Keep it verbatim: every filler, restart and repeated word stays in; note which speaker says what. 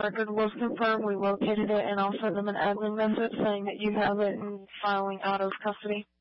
Speaker 1: record was confirmed. We located it, and I'll send them an admin message saying that you have it and filing out of custody.